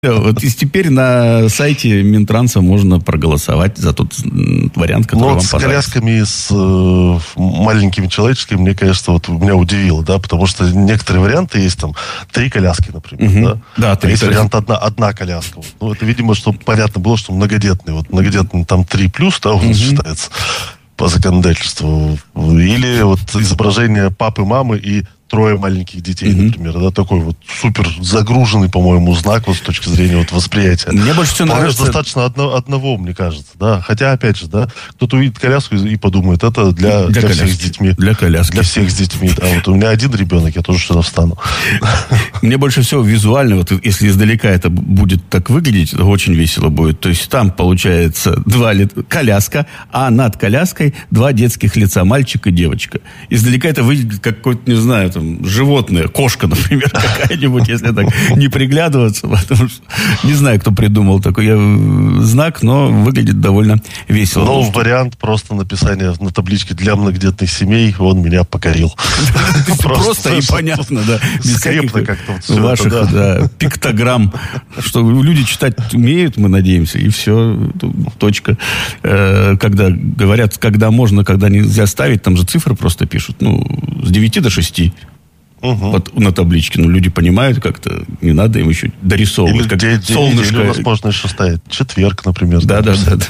Вот и теперь на сайте Минтранса можно проголосовать за тот вариант, который вам понравится. С колясками, с маленькими человеческими, мне, конечно, вот меня удивило, да, потому что некоторые варианты есть там 3 коляски, например, да. Да, 3 есть вариант одна коляска. Вот. Ну, это, видимо, чтобы понятно было, что многодетный. Вот многодетный там 3+, да, у нас считается по законодательству. Или вот изображение папы, мамы и 3 маленьких детей, например, да, такой вот супер загруженный, по-моему, знак вот с точки зрения вот восприятия. Мне больше всего нравится... Достаточно одного, мне кажется, да. Хотя, опять же, да, кто-то увидит коляску и подумает, это для всех с детьми. Для коляски. Для всех с детьми. А вот у меня один ребенок, я тоже сюда встану. Мне больше всего визуально, вот если издалека это будет так выглядеть, это очень весело будет. То есть там получается коляска, а над коляской 2 детских лица, мальчик и девочка. Издалека это выглядит как какой-то, не знаю, там, животное, кошка, например, какая-нибудь, если так не приглядываться, потому что не знаю, кто придумал такой знак, но выглядит довольно весело. Но вариант просто написания на табличке для многодетных семей, он меня покорил. Просто и понятно, да. Скрепно как-то вот все ваших пиктограмм, что люди читать умеют, мы надеемся, и все, точка. Когда говорят, когда можно, когда нельзя ставить, там же цифры просто пишут, с 9 до 6. Вот на табличке. Люди понимают как-то, не надо им еще дорисовывать. Или как солнышко. у нас можно еще ставить четверг, например. Да.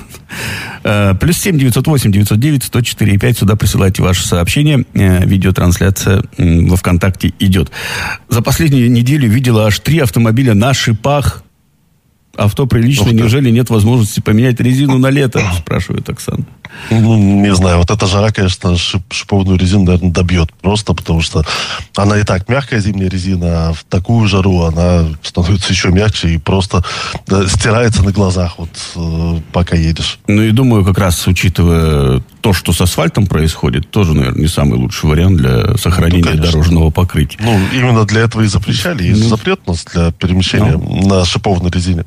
+7 908 909 104 5. Сюда присылайте ваши сообщения. Видеотрансляция во ВКонтакте идет. За последнюю неделю видела аж 3 автомобиля на шипах. Авто приличное, неужели нет возможности поменять резину на лето? Спрашивает Оксана. Не знаю, вот эта жара, конечно, шиповную резину, наверное, добьет. Просто потому что она и так мягкая зимняя резина, а в такую жару она становится еще мягче и просто стирается на глазах, вот пока едешь. И думаю, как раз учитывая то, что с асфальтом происходит, тоже, наверное, не самый лучший вариант для сохранения дорожного покрытия. Именно для этого и запрещали. Есть запрет у нас для перемещения на шиповной резине.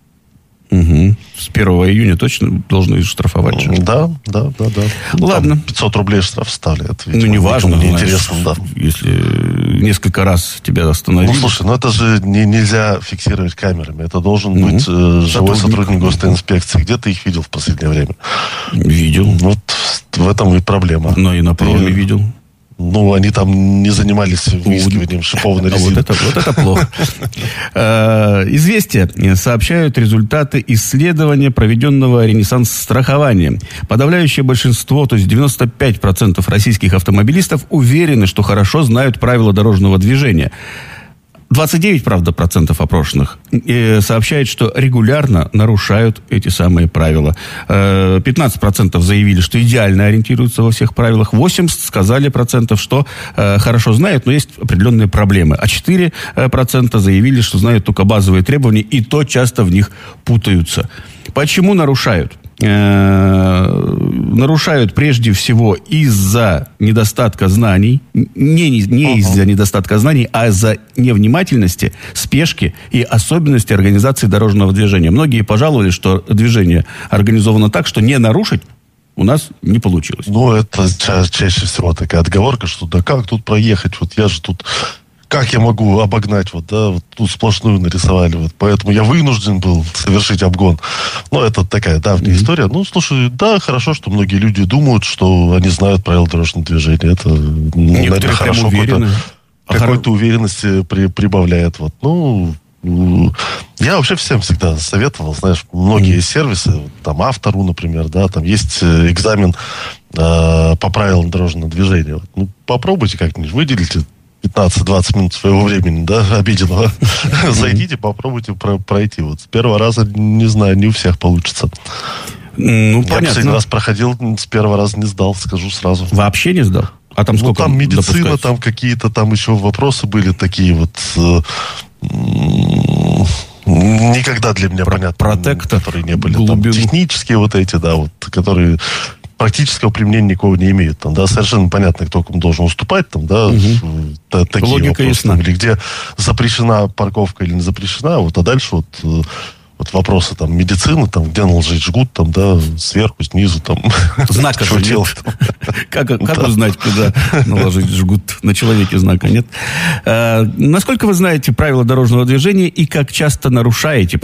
С 1 июня точно должны штрафовать. Да. Ладно. Там 500 рублей штраф вставляют. Не важно. Неинтересно, да. Если несколько раз тебя остановили. Слушай, это же нельзя фиксировать камерами. Это должен быть живой сотрудник госинспекции. Где ты их видел в последнее время? Видел. Вот в этом и проблема. Но и на проме видел. Они там не занимались выискиванием шиповной резины. Вот это плохо. «Известия» сообщают результаты исследования, проведенного Ренессанс-страхованием. Подавляющее большинство, то есть 95% российских автомобилистов уверены, что хорошо знают правила дорожного движения. 29, правда, процентов опрошенных сообщают, что регулярно нарушают эти самые правила. 15% заявили, что идеально ориентируются во всех правилах. 80% сказали процентов, что хорошо знают, но есть определенные проблемы. А 4% заявили, что знают только базовые требования, и то часто в них путаются. Почему нарушают? Нарушают прежде всего из-за недостатка знаний, не из-за недостатка знаний, а из-за невнимательности, спешки и особенностей организации дорожного движения. Многие пожаловались, что движение организовано так, что не нарушить у нас не получилось. Это чаще всего такая отговорка, что да как тут проехать, вот я же тут... Как я могу обогнать, вот тут сплошную нарисовали, поэтому я вынужден был совершить обгон. Это такая давняя история. Слушай, да, хорошо, что многие люди думают, что они знают правила дорожного движения. Это, наверное, хорошо. Какой-то уверенности прибавляет. Я вообще всем всегда советовал, знаешь, многие сервисы, там Авто.ру, например, там есть экзамен по правилам дорожного движения. Попробуйте как-нибудь, выделите 15-20 минут своего времени, обеденного. Зайдите, попробуйте пройти. С первого раза, не знаю, не у всех получится. Я последний раз проходил, с первого раза не сдал, скажу сразу. Вообще не сдал? А там сколько там медицина, там какие-то там еще вопросы были такие никогда для меня, понятно, протектор, которые не были. Там технические эти, которые... практического применения никакого не имеют. Совершенно понятно, кто кому должен уступать. Такие логика вопросы. ясна. Или где запрещена парковка или не запрещена. А дальше вот вопросы там медицины, там, где наложить жгут, там, да, сверху, снизу, там. Знака же нет. Как узнать, куда наложить жгут? На человеке знака нет. Насколько вы знаете правила дорожного движения и как часто нарушаете?